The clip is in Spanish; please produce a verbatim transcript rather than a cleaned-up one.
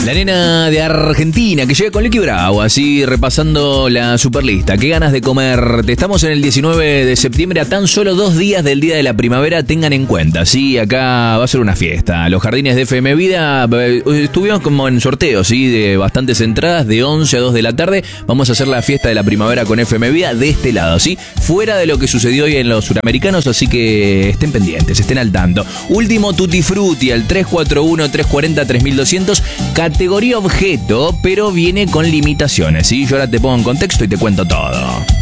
La nena de Argentina que llega con Liqui Bravo, así repasando la superlista. Qué ganas de comer. Estamos en el diecinueve de septiembre, a tan solo dos días del día de la primavera. Tengan en cuenta, sí, acá va a ser una fiesta. Los jardines de F M Vida eh, estuvimos como en sorteo, sí, de bastantes entradas, de once a dos de la tarde. Vamos a hacer la fiesta de la primavera con F M Vida de este lado, sí, fuera de lo que sucedió hoy en los suramericanos, así que estén pendientes, estén al tanto. Último Tutti Frutti al tres cuatro uno, tres cuatro cero, tres mil doscientos. Categoría objeto, pero viene con limitaciones, ¿sí? Yo ahora te pongo en contexto y te cuento todo.